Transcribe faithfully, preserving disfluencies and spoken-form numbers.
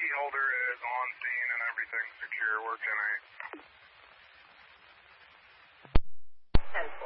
key holder is on scene and everything's secure. Where can I? ten four.